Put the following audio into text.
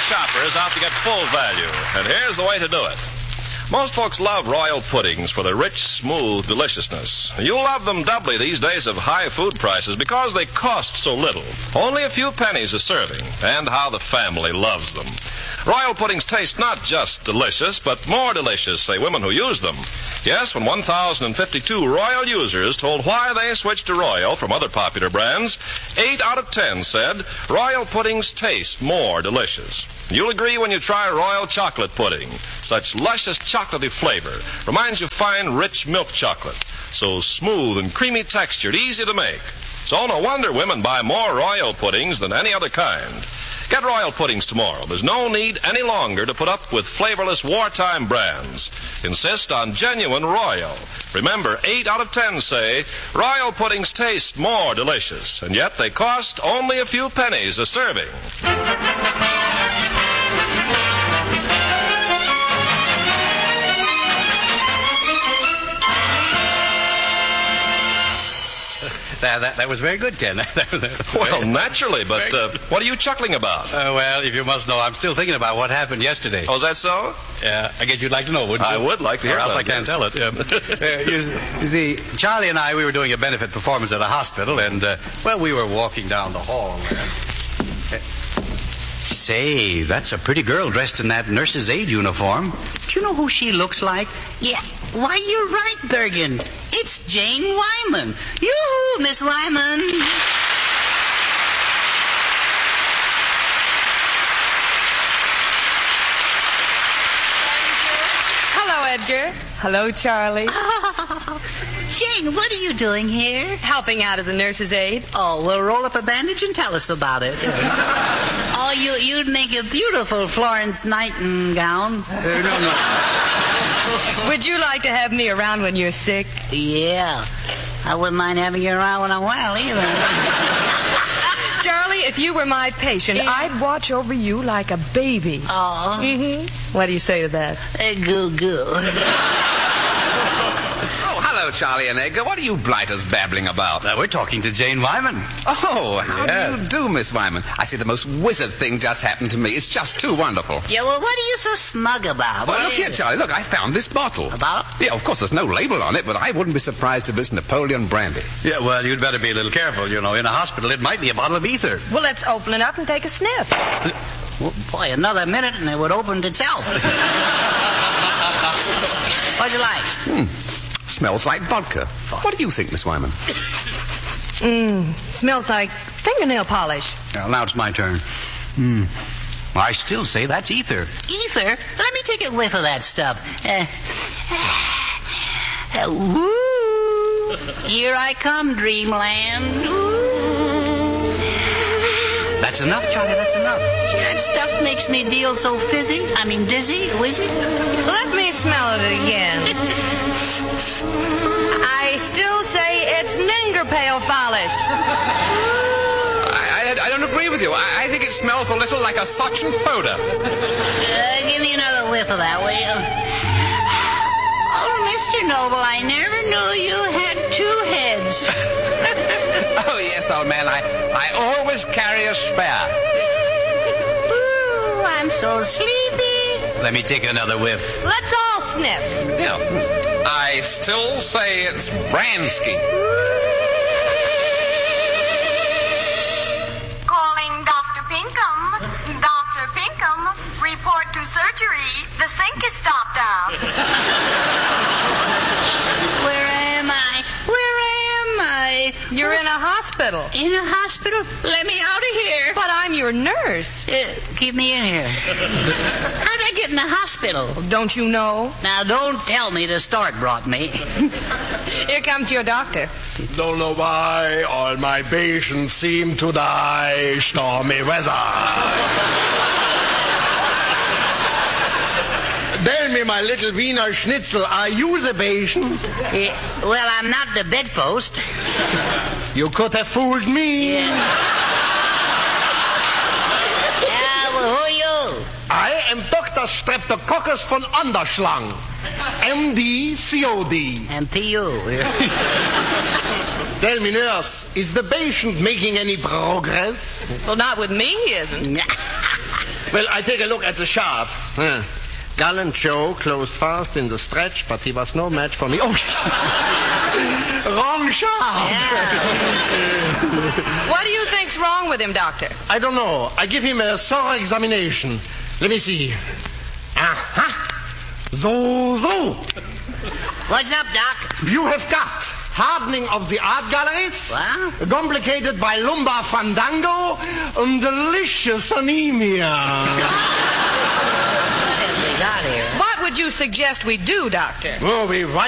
shopper is out to get full value, and here's the way to do it. Most folks love Royal puddings for their rich, smooth deliciousness. You'll love them doubly these days of high food prices because they cost so little. Only a few pennies a serving, and how the family loves them. Royal puddings taste not just delicious, but more delicious, say women who use them. Yes, when 1,052 Royal users told why they switched to Royal from other popular brands, 8 out of 10 said Royal puddings taste more delicious. You'll agree when you try Royal chocolate pudding. Such luscious chocolatey flavor. Reminds you of fine, rich milk chocolate. So smooth and creamy textured, easy to make. So no wonder women buy more Royal puddings than any other kind. Get Royal puddings tomorrow. There's no need any longer to put up with flavorless wartime brands. Insist on genuine Royal. Remember, 8 out of 10 say Royal puddings taste more delicious, and yet they cost only a few pennies a serving. That was very good, Ken. Well, naturally, but what are you chuckling about? Well, if you must know, I'm still thinking about what happened yesterday. Oh, is that so? Yeah, I guess you'd like to know, wouldn't you? I would like to hear or else about I can't tell it. You see, Charlie and I, we were doing a benefit performance at a hospital, and, we were walking down the hall. Say, that's a pretty girl dressed in that nurse's aide uniform. Do you know who she looks like? Yeah. Why, you're right, Bergen. It's Jane Wyman. Yoo-hoo, Miss Wyman. Hello, Edgar. Hello, Charlie. Jane, what are you doing here? Helping out as a nurse's aide. Oh, well, roll up a bandage and tell us about it. Oh, you'd make a beautiful Florence Nightingale. No. Would you like to have me around when you're sick? Yeah. I wouldn't mind having you around when I'm well, either. Charlie, if you were my patient, yeah, I'd watch over you like a baby. Oh. Mm-hmm. What do you say to that? Goo-goo. Hello, Charlie and Edgar. What are you blighters babbling about? We're talking to Jane Wyman. Oh, how do you do, Miss Wyman? I see the most wizard thing just happened to me. It's just too wonderful. Yeah, well, what are you so smug about? Well, look here, Charlie. Look, I found this bottle. A bottle? Yeah, of course, there's no label on it, but I wouldn't be surprised if it's Napoleon brandy. Yeah, well, you'd better be a little careful. You know, in a hospital, it might be a bottle of ether. Well, let's open it up and take a sniff. Well, boy, another minute and it would open itself. What'd you like? Smells like vodka. What do you think, Miss Wyman? Smells like fingernail polish. Well, now it's my turn. I still say that's ether. Ether? Let me take a whiff of that stuff. Woo! Here I come, dreamland. Ooh. That's enough, Charlie, that's enough. That stuff makes me feel so dizzy, wizzy. Let me smell it again. I still say it's Ningerpail polish. I don't agree with you. I think it smells a little like a Sachin Foda. Give me another whiff of that, will you? Oh, Mr. Noble, I never knew you had two heads. Oh, yes, old man. I always carry a spare. Ooh, I'm so sleepy. Let me take another whiff. Let's all sniff. Yeah. I still say it's Bransky. Calling Dr. Pinkham. Dr. Pinkham, report to surgery. The sink is stopped out. Where am I? You're in a hospital. In a hospital? Let me out of here. But I'm your nurse. Keep me in here. How'd I get in the hospital? Don't you know? Now, don't tell me the stork brought me. Here comes your doctor. Don't know why all my patients seem to die. Stormy weather. Tell me, my little Wiener Schnitzel, are you the patient? Well, I'm not the bedpost. You could have fooled me. Yeah, well, who are you? I am Dr. Streptococcus von Anderschlang, MD, COD. And P.U. Tell me, nurse, is the patient making any progress? Well, not with me, he isn't. Well, I take a look at the chart. Gallant Joe closed fast in the stretch, but he was no match for me. Oh, wrong chart. What do you think's wrong with him, Doctor? I don't know. I give him a thorough examination. Let me see. Aha! So. What's up, Doc? You have got hardening of the art galleries, What? complicated by lumbar fandango, and delicious anemia. What have we got here? What would you suggest we do, Doctor? Oh, we